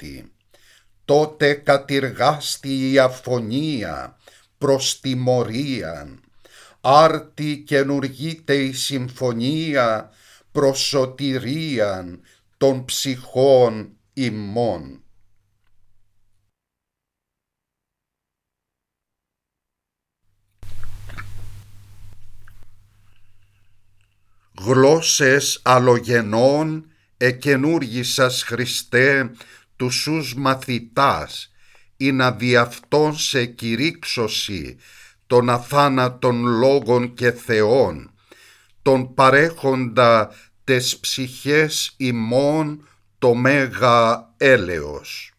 θανάτη. Τότε κατηργάστη η αφωνία προς τιμωρίαν, άρτη καινουργείται η συμφωνία προς σωτηρίαν των ψυχών ημών. Γλώσσες αλλογενών εκαινούργησας Χριστέ τους σους μαθητάς, ή να δι' αυτόν σε κηρύξωση των αθάνατων λόγων και θεών, τον παρέχοντα τες ψυχές ημών το μέγα έλεος.